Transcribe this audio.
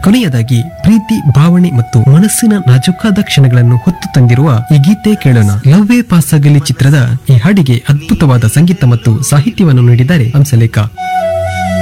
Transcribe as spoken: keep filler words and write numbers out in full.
ಕೊನೆಯದಾಗಿ ಪ್ರೀತಿ, ಭಾವನೆ ಮತ್ತು ಮನಸ್ಸಿನ ನಾಜೂಕಾದ ಕ್ಷಣಗಳನ್ನು ಹೊತ್ತು ತಂದಿರುವ ಈ ಗೀತೆ ಕೇಳೋಣ. ಲವ್ವೇ ಪಾಸಾಗಲಿ ಚಿತ್ರದ ಈ ಹಾಡಿಗೆ ಅದ್ಭುತವಾದ ಸಂಗೀತ ಮತ್ತು ಸಾಹಿತ್ಯವನ್ನು ನೀಡಿದ್ದಾರೆ ಹಂಸಲೇಖ.